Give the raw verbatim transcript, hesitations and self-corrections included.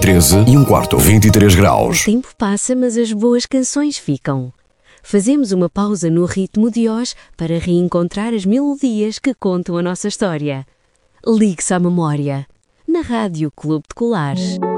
treze e um quarto. vinte e três O graus. tempo passa, mas as boas canções ficam. Fazemos uma pausa no ritmo de hoje para reencontrar as melodias que contam a nossa história. Ligue-se à memória. Na Rádio Clube de Colares.